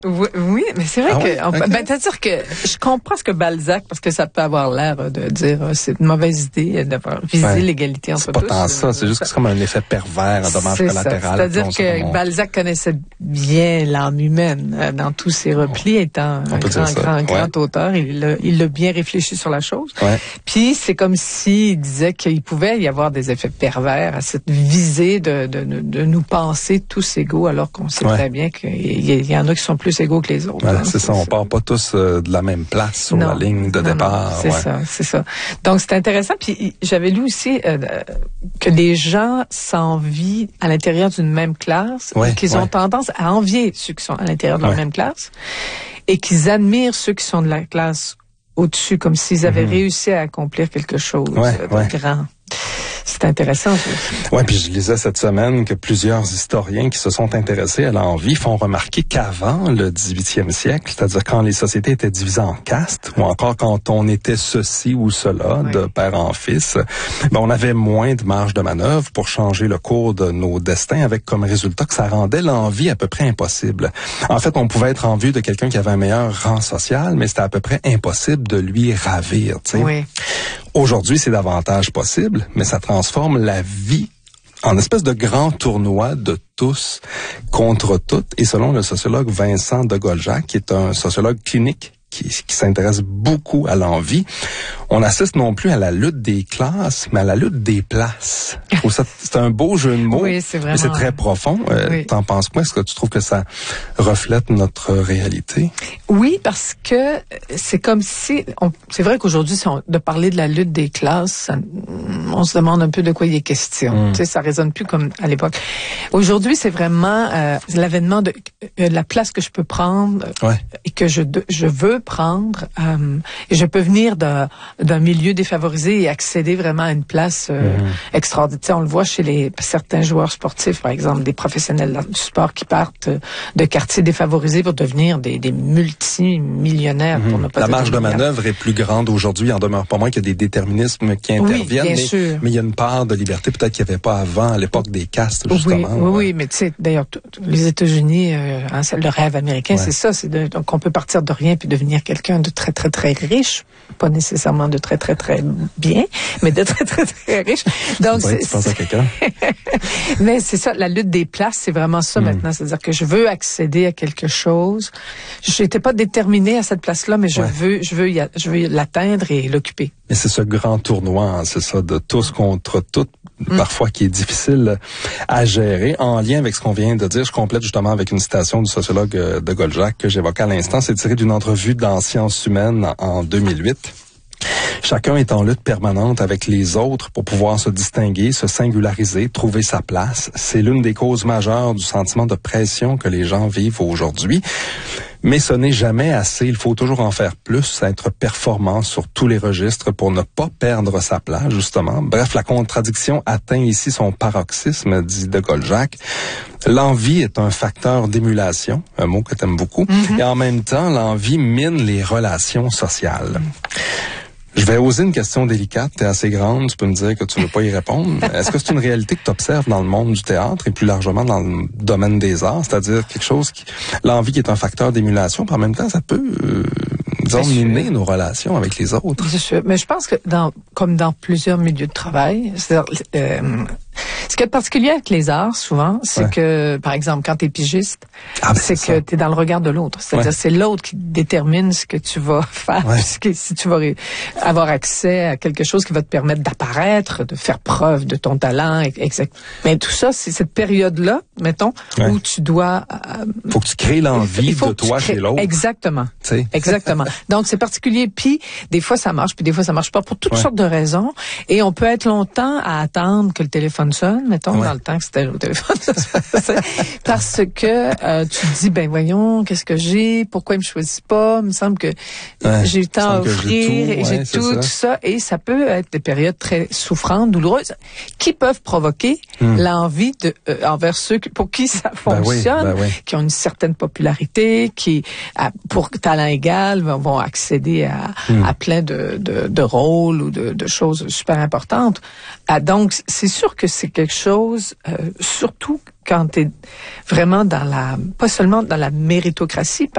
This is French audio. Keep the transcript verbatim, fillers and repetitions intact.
Oui, oui, mais c'est vrai ah que, ouais? on, okay. ben, c'est-à-dire que je comprends ce que Balzac, parce que ça peut avoir l'air de dire, euh, c'est une mauvaise idée d'avoir visé ouais. l'égalité entre tous. C'est pas tant ça, c'est juste que c'est comme un effet pervers, un dommage c'est collatéral. Ça. C'est-à-dire que on... Balzac connaissait bien l'âme humaine euh, dans tous ses replis, étant on un grand, grand, ouais. grand auteur, il l'a, il l'a bien réfléchi sur la chose. Ouais. Puis c'est comme s'il disait qu'il pouvait y avoir des effets pervers à cette visée de, de, de, de nous penser tous égaux, alors qu'on sait ouais. très bien qu'il y, y en a qui sont plus égaux que les autres. Voilà, hein, c'est, c'est ça, on part pas tous euh, de la même place sur non, la ligne de non, départ. Non, c'est ouais. ça, c'est ça. Donc c'est intéressant. Puis j'avais lu aussi euh, que les gens s'envient à l'intérieur d'une même classe, ouais, et qu'ils ouais. ont tendance à envier ceux qui sont à l'intérieur de leur ouais. même classe, et qu'ils admirent ceux qui sont de la classe au-dessus, comme s'ils avaient mm-hmm. réussi à accomplir quelque chose ouais, de ouais. grand. C'est intéressant, ça aussi. Oui, puis je lisais cette semaine que plusieurs historiens qui se sont intéressés à l'envie font remarquer qu'avant le dix-huitième siècle, c'est-à-dire quand les sociétés étaient divisées en castes, ou encore quand on était ceci ou cela, oui. de père en fils, ben on avait moins de marge de manœuvre pour changer le cours de nos destins, avec comme résultat que ça rendait l'envie à peu près impossible. En fait, on pouvait être envieux de quelqu'un qui avait un meilleur rang social, mais c'était à peu près impossible de lui ravir, tu sais. Oui. Aujourd'hui, c'est davantage possible, mais ça transforme la vie en espèce de grand tournoi de tous contre toutes. Et selon le sociologue Vincent de Goljac, qui est un sociologue clinique qui, qui s'intéresse beaucoup à l'envie, on assiste non plus à la lutte des classes, mais à la lutte des places. Je trouve ça, c'est un beau jeu de mots, oui, c'est vraiment... mais c'est très profond. Euh, oui. T'en penses quoi? Est-ce que tu trouves que ça reflète notre réalité? Oui, parce que c'est comme si... On, c'est vrai qu'aujourd'hui, si on, de parler de la lutte des classes, ça, on se demande un peu de quoi il est question. Mm. Tu sais, ça résonne plus comme à l'époque. Aujourd'hui, c'est vraiment euh, l'avènement de euh, la place que je peux prendre ouais. et que je, je veux prendre. Euh, et je peux venir de, d'un milieu défavorisé et accéder vraiment à une place euh, mm. extraordinaire. Tu sais, on le voit chez les certains joueurs sportifs, par exemple, des professionnels du sport qui partent de quartiers défavorisés pour devenir des, des multimillionnaires. Mm-hmm. Pour ne pas la dire marge de manœuvre est plus grande aujourd'hui. Il en demeure pas moins qu'il y a des déterminismes qui interviennent. Oui, bien mais, sûr. mais il y a une part de liberté peut-être qu'il n'y avait pas avant, à l'époque des castes, justement. Oui, oui, ouais. oui mais tu sais, d'ailleurs, t- t- les États-Unis, euh, hein, c'est le rêve américain, ouais. c'est ça. C'est de, donc, on peut partir de rien puis devenir quelqu'un de très, très, très riche. Pas nécessairement de très, très, très bien, mais de très, très, très riche. Donc, c'est, tu penses à quelqu'un? Mais c'est ça, la lutte des places, c'est vraiment ça mm. maintenant. C'est-à-dire que je veux accéder à quelque chose. Je n'étais pas déterminée à cette place-là, mais je ouais. veux, je veux, y a, je veux l'atteindre et l'occuper. Et c'est ce grand tournoi, hein, c'est ça, de tous contre toutes, mm. parfois qui est difficile à gérer. En lien avec ce qu'on vient de dire, je complète justement avec une citation du sociologue de Goljac que j'évoquais à l'instant. C'est tiré d'une entrevue dans Sciences humaines en deux mille huit. Chacun est en lutte permanente avec les autres pour pouvoir se distinguer, se singulariser, trouver sa place. C'est l'une des causes majeures du sentiment de pression que les gens vivent aujourd'hui. Mais ce n'est jamais assez. Il faut toujours en faire plus, être performant sur tous les registres pour ne pas perdre sa place, justement. Bref, la contradiction atteint ici son paroxysme, dit de Goljac. L'envie est un facteur d'émulation, un mot que tu aimes beaucoup, mm-hmm. et en même temps, l'envie mine les relations sociales. Je vais oser une question délicate, t'es assez grande, tu peux me dire que tu ne veux pas y répondre. Est-ce que c'est une réalité que tu observes dans le monde du théâtre et plus largement dans le domaine des arts, c'est-à-dire quelque chose qui, l'envie qui est un facteur d'émulation, puis en même temps, ça peut, euh, disons, miner nos relations avec les autres. C'est sûr, mais je pense que dans, comme dans plusieurs milieux de travail, c'est-à-dire, euh, ce qui est particulier avec les arts, souvent, c'est ouais. que, par exemple, quand t'es pigiste, ah, ben c'est, c'est que t'es dans le regard de l'autre. C'est-à-dire, ouais. c'est l'autre qui détermine ce que tu vas faire, ouais. si tu vas avoir accès à quelque chose qui va te permettre d'apparaître, de faire preuve de ton talent, exact. Mais tout ça, c'est cette période-là, mettons, ouais. où tu dois... Euh, faut que tu crées l'envie de toi crées... chez l'autre. Exactement. T'sais. Exactement. Donc, c'est particulier. Puis, des fois, ça marche, puis des fois, ça marche pas pour toutes ouais. sortes de raisons. Et on peut être longtemps à attendre que le téléphone sonne, mettons, ouais. dans le temps que c'était au téléphone. Parce que euh, tu te dis, ben voyons, qu'est-ce que j'ai? Pourquoi il me choisit pas? Il me semble que ouais. j'ai eu le temps à offrir j'ai et ouais, j'ai tout, ça. tout ça. Et ça peut être des périodes très souffrantes, douloureuses, qui peuvent provoquer hum. l'envie de euh, envers ceux pour qui ça fonctionne, ben oui, ben oui. qui ont une certaine popularité, qui, à, pour talent égal, vont accéder à, hum. à plein de, de, de rôles ou de, de choses super importantes. Ah, donc, c'est sûr que c'est quelque chose, euh, surtout quand tu es vraiment dans la, pas seulement dans la méritocratie,